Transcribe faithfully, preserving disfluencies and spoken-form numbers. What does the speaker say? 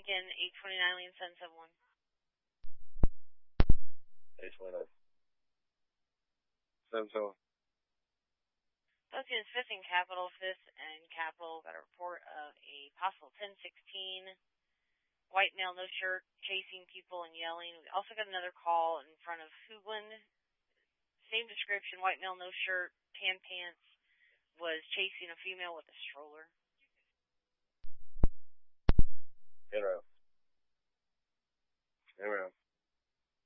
Lincoln, eight twenty-nine, Lean seven seven one. eight twenty-nine. seven seven one. Both fifth and Capital, fifth and Capital got a report of a possible ten sixteen. White male, no shirt, chasing people and yelling. We also got another call in front of Hoogland. Same description, white male, no shirt, tan pants, was chasing a female with a stroller. In round. In round.